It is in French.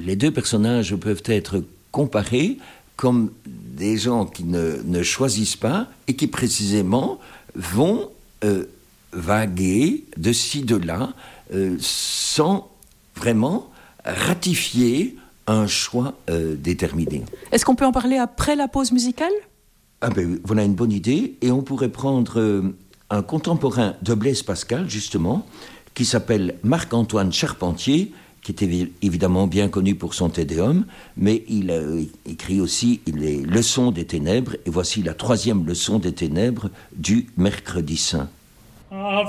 Les deux personnages peuvent être comparés comme des gens qui ne choisissent pas et qui précisément vont vaguer de ci, de là, sans vraiment ratifier un choix déterminé. Est-ce qu'on peut en parler après la pause musicale ? Voilà une bonne idée. Et on pourrait prendre un contemporain de Blaise Pascal, justement, qui s'appelle Marc-Antoine Charpentier, qui était évidemment bien connu pour son Te Deum, mais il a écrit aussi les Leçons des Ténèbres, et voici la 3e leçon des Ténèbres du Mercredi Saint.